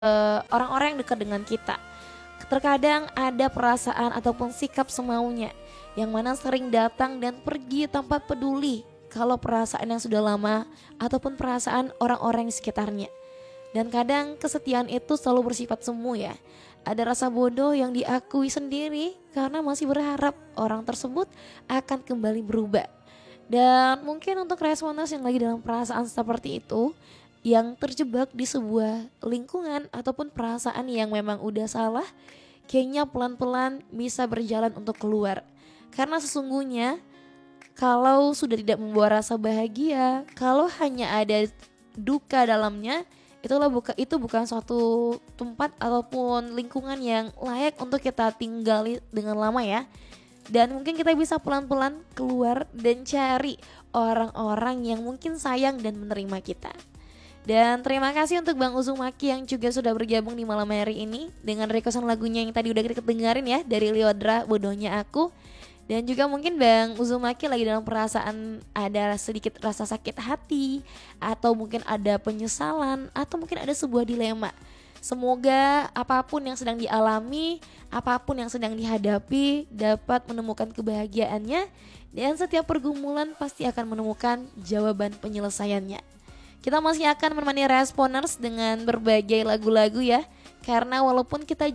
orang-orang yang dekat dengan kita. Terkadang ada perasaan ataupun sikap semaunya yang mana sering datang dan pergi tanpa peduli kalau perasaan yang sudah lama ataupun perasaan orang-orang di sekitarnya. Dan kadang kesetiaan itu selalu bersifat semu ya. Ada rasa bodoh yang diakui sendiri karena masih berharap orang tersebut akan kembali berubah. Dan mungkin untuk responers yang lagi dalam perasaan seperti itu, yang terjebak di sebuah lingkungan ataupun perasaan yang memang udah salah, kayaknya pelan-pelan bisa berjalan untuk keluar. Karena sesungguhnya kalau sudah tidak membawa rasa bahagia, kalau hanya ada duka dalamnya, itu bukan suatu tempat ataupun lingkungan yang layak untuk kita tinggali dengan lama ya. Dan mungkin kita bisa pelan-pelan keluar dan cari orang-orang yang mungkin sayang dan menerima kita. Dan terima kasih untuk Bang Uzumaki yang juga sudah bergabung di malam hari ini dengan requestan lagunya yang tadi udah kita dengerin ya, dari Lyodra, Bodohnya Aku. Dan juga mungkin Bang Uzumaki lagi dalam perasaan ada sedikit rasa sakit hati, atau mungkin ada penyesalan, atau mungkin ada sebuah dilema. Semoga apapun yang sedang dialami, apapun yang sedang dihadapi dapat menemukan kebahagiaannya, dan setiap pergumulan pasti akan menemukan jawaban penyelesaiannya. Kita masih akan menemani Responers dengan berbagai lagu-lagu ya. Karena walaupun kita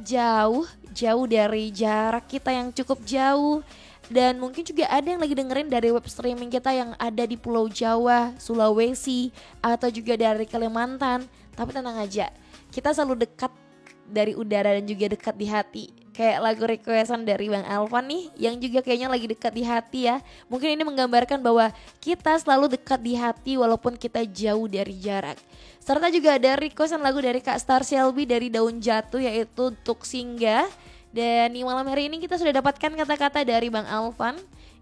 jauh dari jarak kita yang cukup jauh, dan mungkin juga ada yang lagi dengerin dari web streaming kita yang ada di Pulau Jawa, Sulawesi, atau juga dari Kalimantan. Tapi tenang aja, kita selalu dekat dari udara dan juga dekat di hati. Kayak lagu requestan dari Bang Alvan nih, yang juga kayaknya lagi dekat di hati ya. Mungkin ini menggambarkan bahwa kita selalu dekat di hati walaupun kita jauh dari jarak. Serta juga ada requestan lagu dari Kak Star Shelby dari Daun Jatuh, yaitu Untuk Singgah. Dan di malam hari ini kita sudah dapatkan kata-kata dari Bang Alvan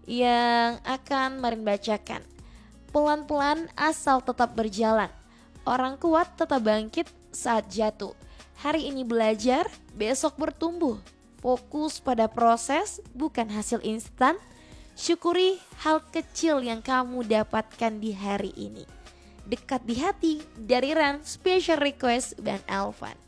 yang akan Marin bacakan. Pelan-pelan asal tetap berjalan, orang kuat tetap bangkit saat jatuh. Hari ini belajar, besok bertumbuh. Fokus pada proses, bukan hasil instan. Syukuri hal kecil yang kamu dapatkan di hari ini. Dekat di hati dari Ran, special request Bang Alvan.